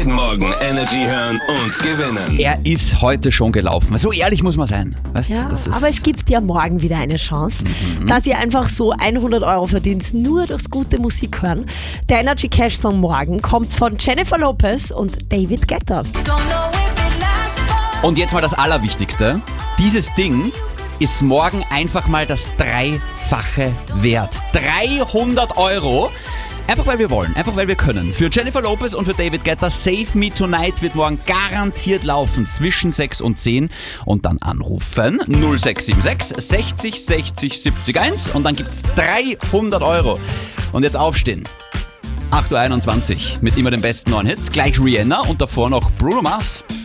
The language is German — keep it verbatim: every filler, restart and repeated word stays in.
Jeden Morgen Energy hören und gewinnen. Er ist heute schon gelaufen. So ehrlich muss man sein. Weißt, Ja, das ist aber es gibt ja morgen wieder eine Chance, Mhm. dass ihr einfach so hundert Euro verdient, nur durchs gute Musik hören. Der Energy Cash Song morgen kommt von Jennifer Lopez und David Guetta. Und jetzt mal das Allerwichtigste. Dieses Ding ist morgen einfach mal das Dreifache wert. dreihundert Euro. Einfach weil wir wollen, einfach weil wir können. Für Jennifer Lopez und für David Guetta, Save Me Tonight wird morgen garantiert laufen zwischen sechs und zehn. Und dann anrufen null sechs sieben sechs sechzig sechzig siebzig eins und dann gibt's dreihundert Euro. Und jetzt aufstehen. acht Uhr einundzwanzig mit immer den besten neuen Hits. Gleich Rihanna und davor noch Bruno Mars.